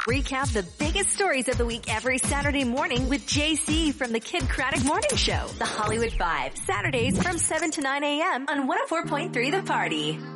Recap the biggest stories of the week every Saturday morning with JC from the Kid Craddock Morning Show. The Hollywood Five, Saturdays from 7 to 9 a.m. on 104.3 The Party.